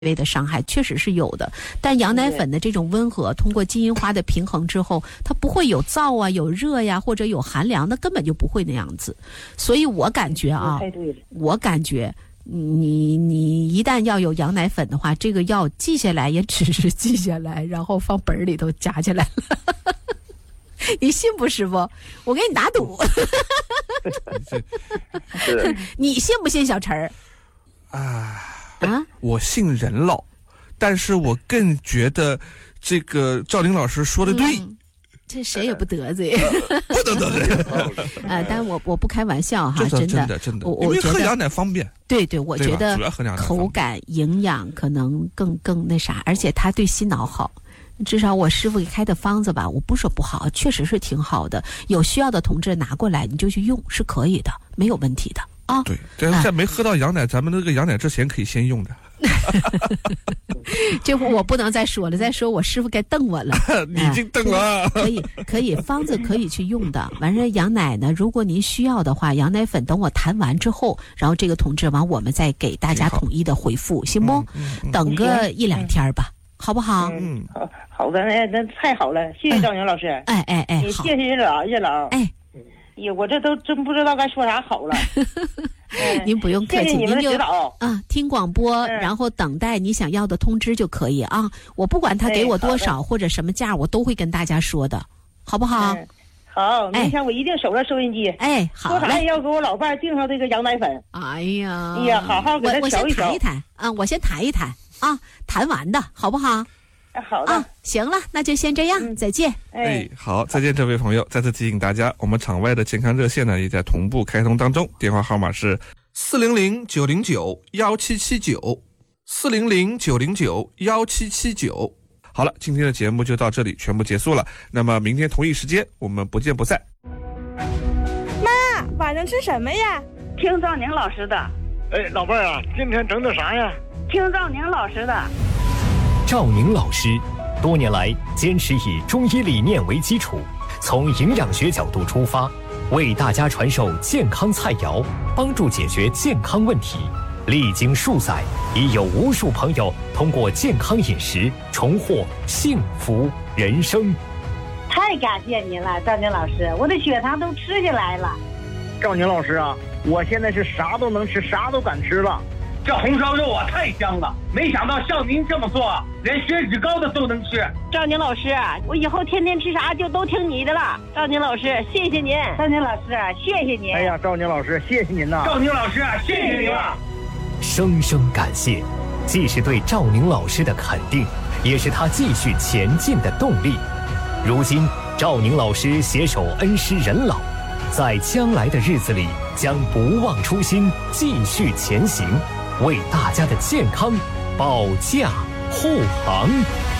微的伤害确实是有的，但羊奶粉的这种温和，通过金银花的平衡之后，它不会有燥啊、有热呀，或者有寒凉，那根本就不会那样子。所以我感觉啊，我感觉你一旦要有羊奶粉的话，这个药记下来也只是记下来，然后放本里头夹起来了。你信不师傅？我给你打赌。你信不信小陈儿？ 我信人老，但是我更觉得这个赵玲老师说的对。 这谁也不得罪， 不得罪。 但我不开玩笑哈，真的， 因为喝羊奶方便。 对，我觉得口感、营养可能更那啥，而且它对心脑好。至少我师傅给开的方子吧，我不说不好，确实是挺好的。有需要的同志拿过来，你就去用是可以的，没有问题的啊。 对，在没喝到羊奶，咱们那个羊奶之前可以先用的。 这会我不能再说了，再说我师傅该瞪我了。 你已经瞪了。 可以，方子可以去用的。完了，羊奶呢，如果您需要的话，羊奶粉等我谈完之后，然后这个同志完我们再给大家统一的回复，行不？等个1-2天吧。好不好？ 好的，那太好了，谢谢赵宁老师。谢谢叶老。呀，我这都真不知道该说啥好了。 您不用客气， 谢谢你们的指导听广播，然后等待你想要的通知就可以啊。我不管他给我多少或者什么价，我都会跟大家说的，好不好？ 好，明天我一定守着收音机。 好， 说啥也要给我老伴儿订上这个羊奶粉。 哎呀， 好好给他调一调。 我先谈一谈啊，谈完的好不好？ 好的行了，那就先这样，再见。 好，再见，这位朋友。再次提醒大家，我们场外的健康热线呢也在同步开通当中，电话号码是400-909-1779，400-909-1779。好了，今天的节目就到这里，全部结束了。那么明天同一时间，我们不见不散。 妈，晚上吃什么呀？ 听赵宁老师的。 老伴儿啊，今天整的啥呀？ 听赵宁老师的。 赵宁老师多年来坚持以中医理念为基础，从营养学角度出发，为大家传授健康菜肴，帮助解决健康问题。历经数载，已有无数朋友通过健康饮食重获幸福人生。 太感谢您了，赵宁老师，我的血糖都吃下来了。 赵宁老师啊，我现在是啥都能吃，啥都敢吃了。 这红烧肉啊太香了，没想到像您这么做，连血脂高的都能吃。 赵宁老师，我以后天天吃啥就都听你的了。赵宁老师，谢谢您。赵宁老师，谢谢您。 哎呀，赵宁老师，谢谢您呐。 赵宁老师，谢谢您了。 生生感谢，既是对赵宁老师的肯定，也是他继续前进的动力。如今，赵宁老师携手恩师人老，在将来的日子里将不忘初心，继续前行，为大家的健康保驾护航。